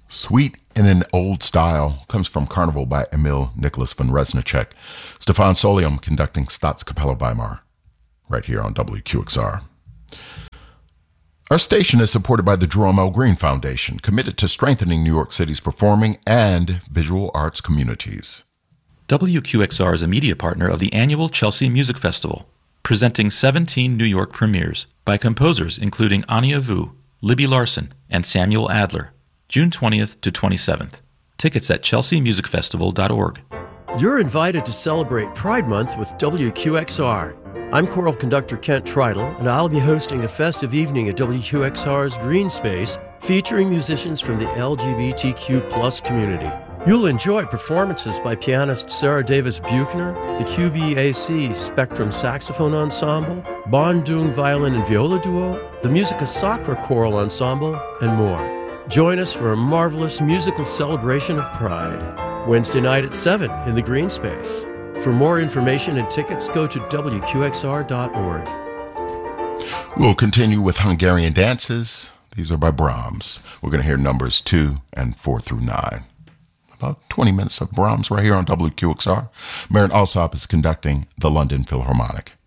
Sweet in an Old Style comes from Carnival by Emil Nicholas von Resnicek. Stefan Solium conducting Staatskapelle Weimar, right here on WQXR. Our station is supported by the Jerome L. Green Foundation, committed to strengthening New York City's performing and visual arts communities. WQXR is a media partner of the annual Chelsea Music Festival, presenting 17 New York premieres by composers including Anya Vu, Libby Larsen, and Samuel Adler, June 20th to 27th. Tickets at chelseamusicfestival.org. You're invited to celebrate Pride Month with WQXR. I'm choral conductor Kent Tridle, and I'll be hosting a festive evening at WQXR's Green Space featuring musicians from the LGBTQ+ community. You'll enjoy performances by pianist Sarah Davis Buchner, the QBAC Spectrum Saxophone Ensemble, Bandung Violin and Viola Duo, the Musica Sacra Choral Ensemble, and more. Join us for a marvelous musical celebration of Pride. Wednesday night at 7 in the Green Space. For more information and tickets, go to WQXR.org. We'll continue with Hungarian dances. These are by Brahms. We're going to hear numbers 2 and 4 through 9. About 20 minutes of Brahms right here on WQXR. Marin Alsop is conducting the London Philharmonic.